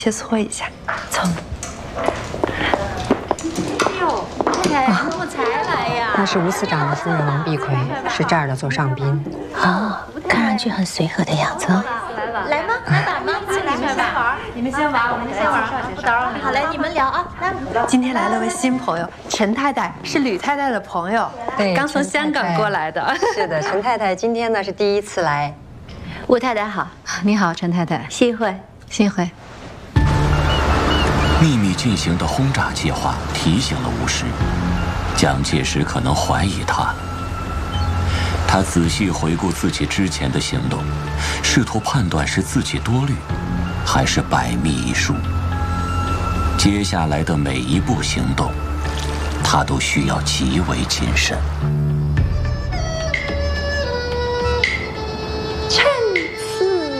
切磋一下。走。 哎呦，太太怎么才来呀？ 那是吴司长的夫人王碧葵，是这儿的座上宾。 哦，看上去很随和的样子。 来吗？来打吗？来先玩，你们先玩，我们先玩，不打扰你。好，来你们聊啊，来。 今天来了位新朋友，陈太太是吕太太的朋友， 对， 刚从香港过来的。 是的，陈太太今天呢是第一次来。 吴太太好， 你好，陈太太。 幸会， 幸会。 秘密进行的轰炸计划提醒了吴石，蒋介石可能怀疑他。他仔细回顾自己之前的行动，试图判断是自己多虑，还是百密一疏。接下来的每一步行动，他都需要极为谨慎。